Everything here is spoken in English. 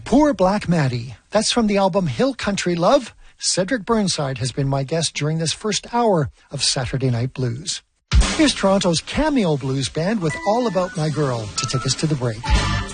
Poor Black Maddie. That's from the album Hill Country Love. Cedric Burnside has been my guest during this first hour of Saturday Night Blues. Here's Toronto's Cameo Blues Band with All About My Girl to take us to the break.